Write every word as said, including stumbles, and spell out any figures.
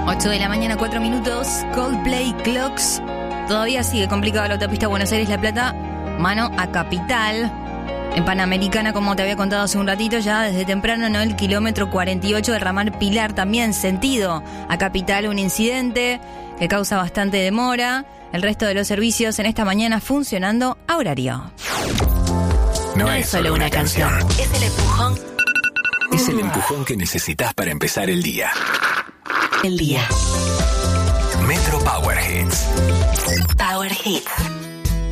ocho de la mañana, cuatro minutos. Coldplay, Clocks. Todavía sigue complicada la autopista Buenos Aires-La Plata, mano a Capital. En Panamericana, como te había contado hace un ratito, ya desde temprano, ¿no? El kilómetro cuarenta y ocho del ramal Pilar, también sentido a Capital, un incidente que causa bastante demora. El resto de los servicios en esta mañana funcionando a horario. No, no es solo una, una canción. canción. Es el empujón. Es el empujón que necesitas para empezar el día. El día. Metro Power Hits. Power Hits.